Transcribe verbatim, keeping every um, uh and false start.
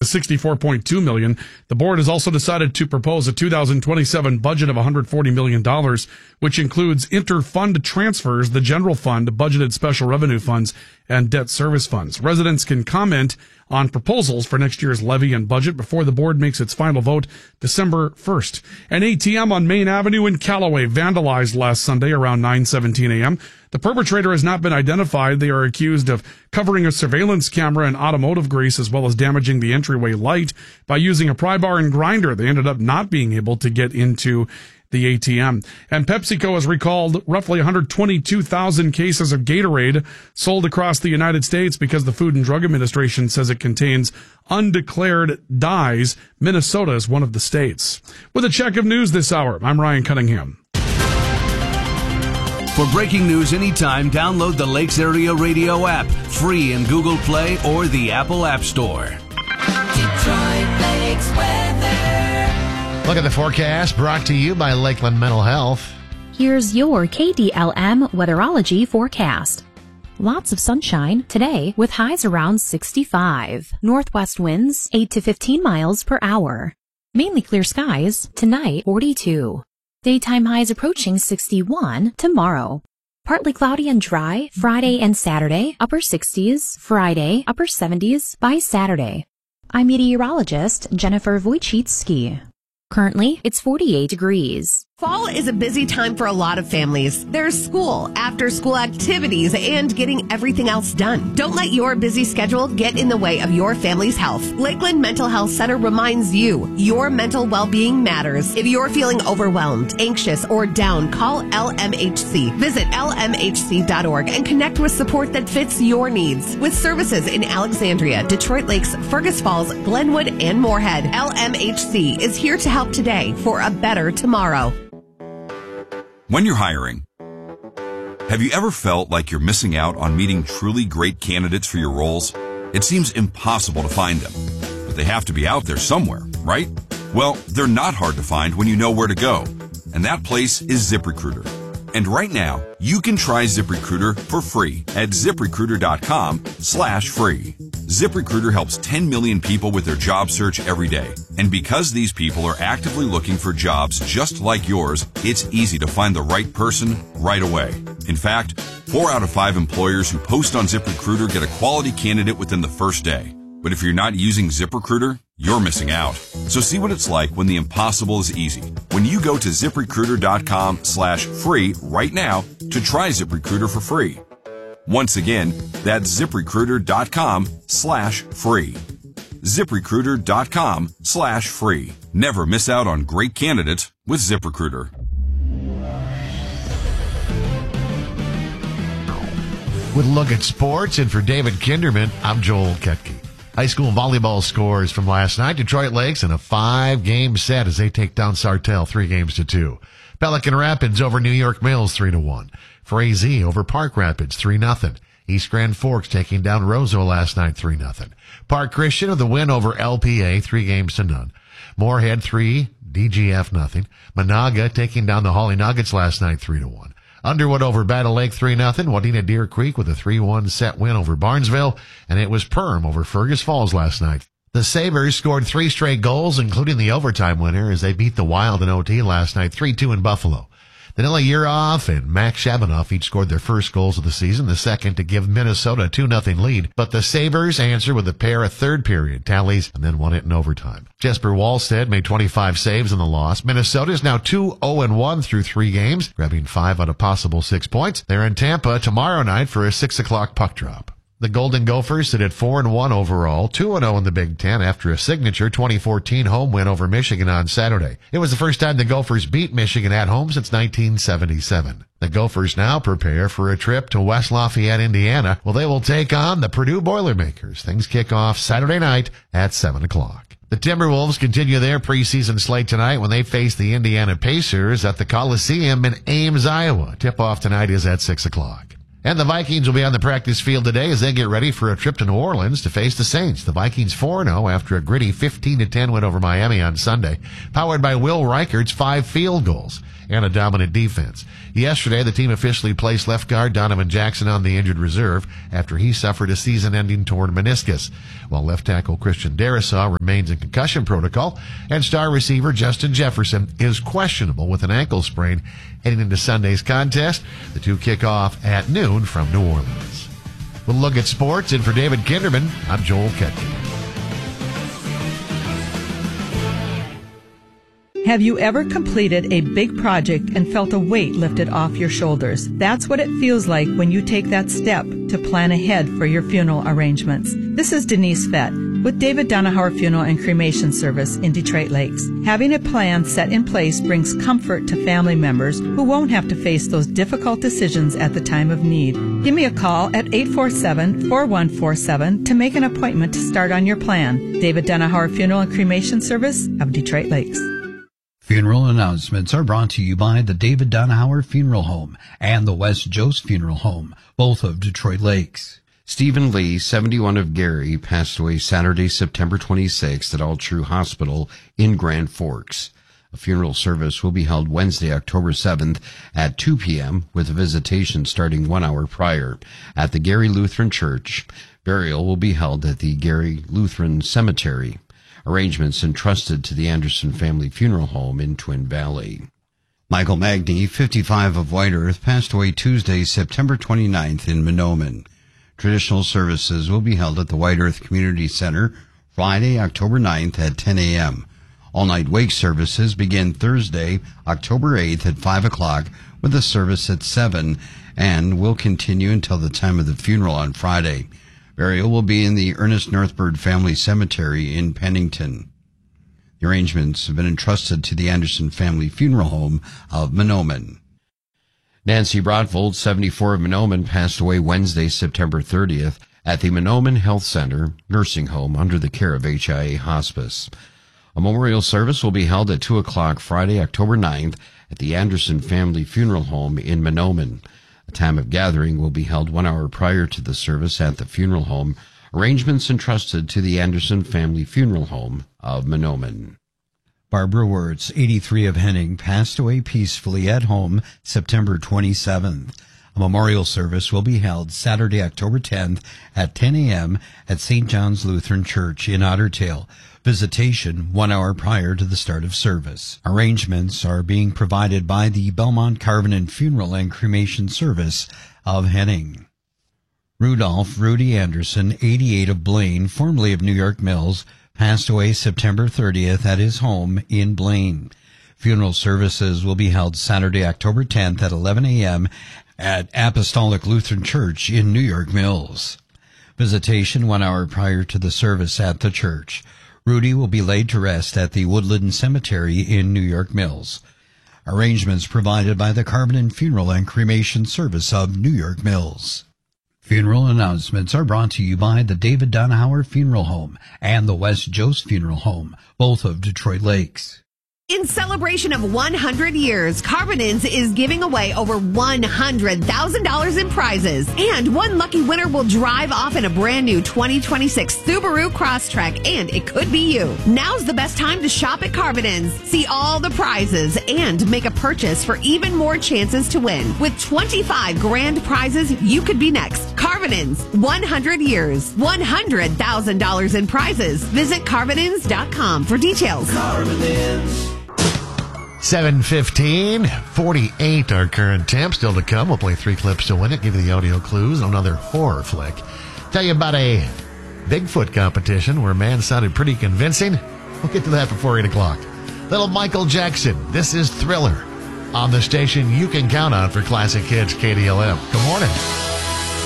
sixty-four point two million dollars. The board has also decided to propose a two thousand twenty-seven budget of one hundred forty million dollars, which includes inter-fund transfers, the general fund, budgeted special revenue funds, and debt service funds. Residents can comment on proposals for next year's levy and budget before the board makes its final vote December first. An A T M on Main Avenue in Callaway vandalized last Sunday around nine seventeen a.m. The perpetrator has not been identified. They are accused of covering a surveillance camera in automotive grease as well as damaging the entryway light by using a pry bar and grinder. They ended up not being able to get into the A T M. And PepsiCo has recalled roughly one hundred twenty-two thousand cases of Gatorade sold across the United States because the Food and Drug Administration says it contains undeclared dyes. Minnesota is one of the states. With a check of news this hour, I'm Ryan Cunningham. For breaking news anytime, download the Lakes Area Radio app, free in Google Play or the Apple App Store. Detroit Lakes weather. Look at the forecast brought to you by Lakeland Mental Health. Here's your K D L M weatherology forecast. Lots of sunshine today with highs around sixty-five. Northwest winds eight to fifteen miles per hour. Mainly clear skies tonight forty-two. Daytime highs approaching sixty-one tomorrow. Partly cloudy and dry Friday and Saturday, upper sixties. Friday, upper seventies by Saturday. I'm meteorologist Jennifer Wojcicki. Currently, it's forty-eight degrees. Fall is a busy time for a lot of families. There's school, after-school activities, and getting everything else done. Don't let your busy schedule get in the way of your family's health. Lakeland Mental Health Center reminds you, your mental well-being matters. If you're feeling overwhelmed, anxious, or down, call L M H C. Visit L M H C dot org and connect with support that fits your needs. With services in Alexandria, Detroit Lakes, Fergus Falls, Glenwood, and Moorhead, L M H C is here to help today for a better tomorrow. When you're hiring, have you ever felt like you're missing out on meeting truly great candidates for your roles? It seems impossible to find them, but they have to be out there somewhere, right? Well, they're not hard to find when you know where to go, and that place is ZipRecruiter. And right now, you can try ZipRecruiter for free at ZipRecruiter.com slash free. ZipRecruiter helps ten million people with their job search every day. And because these people are actively looking for jobs just like yours, it's easy to find the right person right away. In fact, four out of five employers who post on ZipRecruiter get a quality candidate within the first day. But if you're not using ZipRecruiter, you're missing out. So see what it's like when the impossible is easy. When you go to ZipRecruiter.com slash free right now to try ZipRecruiter for free. Once again, that's ZipRecruiter.com slash free. ZipRecruiter.com slash free. Never miss out on great candidates with ZipRecruiter. With a look at sports, and for David Kinderman, I'm Joel Ketke. High school volleyball scores from last night. Detroit Lakes in a five-game set as they take down Sartell three games to two. Pelican Rapids over New York Mills three to one. Frazee over Park Rapids three nothing. East Grand Forks taking down Roseau last night three nothing. Park Christian with the win over L P A three games to none. Moorhead three, D G F nothing. Monaga taking down the Holly Nuggets last night three to one. Underwood over Battle Lake three nothing. Wadena Deer Creek with a three one set win over Barnesville. And it was Perm over Fergus Falls last night. The Sabres scored three straight goals, including the overtime winner, as they beat the Wild in O T last night three two in Buffalo. Danila Yurov and Max Shabanoff each scored their first goals of the season, the second to give Minnesota a two nothing lead. But the Sabres answered with a pair of third period tallies and then won it in overtime. Jesper Wallstead made twenty-five saves in the loss. Minnesota is now two oh one through three games, grabbing five out of possible six points. They're in Tampa tomorrow night for a six o'clock puck drop. The Golden Gophers sit at four and one overall, two and oh in the Big Ten after a signature twenty fourteen home win over Michigan on Saturday. It was the first time the Gophers beat Michigan at home since nineteen seventy-seven. The Gophers now prepare for a trip to West Lafayette, Indiana, where they will take on the Purdue Boilermakers. Things kick off Saturday night at seven o'clock. The Timberwolves continue their preseason slate tonight when they face the Indiana Pacers at the Coliseum in Ames, Iowa. Tip-off tonight is at six o'clock. And the Vikings will be on the practice field today as they get ready for a trip to New Orleans to face the Saints. The Vikings four and oh after a gritty fifteen to ten win over Miami on Sunday, powered by Will Reichert's five field goals and a dominant defense. Yesterday, the team officially placed left guard Donovan Jackson on the injured reserve after he suffered a season-ending torn meniscus, while left tackle Christian Darrisaw remains in concussion protocol, and star receiver Justin Jefferson is questionable with an ankle sprain heading into Sunday's contest. The two kick off at noon from New Orleans. We'll look at sports, and for David Kinderman, I'm Joel Ketke. Have you ever completed a big project and felt a weight lifted off your shoulders? That's what it feels like when you take that step to plan ahead for your funeral arrangements. This is Denise Fett with David Donahauer Funeral and Cremation Service in Detroit Lakes. Having a plan set in place brings comfort to family members who won't have to face those difficult decisions at the time of need. Give me a call at eight four seven, four one four seven to make an appointment to start on your plan. David Donahauer Funeral and Cremation Service of Detroit Lakes. Funeral announcements are brought to you by the David Donahauer Funeral Home and the West Jost Funeral Home, both of Detroit Lakes. Stephen Lee, seventy-one of Gary, passed away Saturday, September twenty-sixth at All True Hospital in Grand Forks. A funeral service will be held Wednesday, October seventh at two p.m. with a visitation starting one hour prior at the Gary Lutheran Church. Burial will be held at the Gary Lutheran Cemetery. Arrangements entrusted to the Anderson Family Funeral Home in Twin Valley. Michael Magny, fifty-five of White Earth, passed away Tuesday, September twenty-ninth in Mahnomen. Traditional services will be held at the White Earth Community Center Friday, October ninth at ten a.m. All-night wake services begin Thursday, October eighth at five o'clock with a service at seven and will continue until the time of the funeral on Friday. Burial will be in the Ernest Northbird Family Cemetery in Pennington. The arrangements have been entrusted to the Anderson Family Funeral Home of Mahnomen. Nancy Brotvold, seventy-four of Mahnomen, passed away Wednesday, September thirtieth at the Mahnomen Health Center Nursing Home under the care of H I A Hospice. A memorial service will be held at two o'clock Friday, October ninth at the Anderson Family Funeral Home in Mahnomen. A time of gathering will be held one hour prior to the service at the funeral home. Arrangements entrusted to the Anderson Family Funeral Home of Mahnomen. Barbara Wirtz, eighty-three of Henning, passed away peacefully at home September twenty-seventh. A memorial service will be held Saturday, October tenth at ten a.m. at Saint John's Lutheran Church in Otter Tail. Visitation one hour prior to the start of service. Arrangements are being provided by the Belmont Carvenan Funeral and Cremation Service of Henning. Rudolph Rudy Anderson, eighty-eight of Blaine, formerly of New York Mills, passed away September thirtieth at his home in Blaine. Funeral services will be held Saturday, October tenth at eleven a.m. at Apostolic Lutheran Church in New York Mills. Visitation one hour prior to the service at the church. Rudy will be laid to rest at the Woodland Cemetery in New York Mills. Arrangements provided by the Carvenan Funeral and Cremation Service of New York Mills. Funeral announcements are brought to you by the David Donahauer Funeral Home and the West Jost Funeral Home, both of Detroit Lakes. In celebration of one hundred years, Carvenan's is giving away over one hundred thousand dollars in prizes. And one lucky winner will drive off in a brand new twenty twenty-six Subaru Crosstrek, and it could be you. Now's the best time to shop at Carvenan's. See all the prizes and make a purchase for even more chances to win. With twenty-five grand prizes, you could be next. Carvenan's, one hundred years, one hundred thousand dollars in prizes. Visit Carvenans dot com for details. Carvenans. seven fifteen, forty-eight our current temp. Still to come. We'll play three clips to win it, give you the audio clues on another horror flick. Tell you about a Bigfoot competition where a man sounded pretty convincing. We'll get to that before eight o'clock. Little Michael Jackson. This is Thriller on the station you can count on for Classic Hits K D L M. Good morning.